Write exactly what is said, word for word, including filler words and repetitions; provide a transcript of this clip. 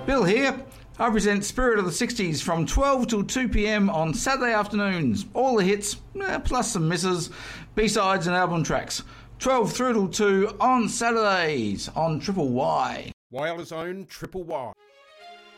Bill here. I present Spirit of the sixties from twelve till two p.m. on Saturday afternoons. All the hits, eh, plus some misses, B-sides and album tracks. twelve through till two on Saturdays on Triple Y. Wales own Triple Y.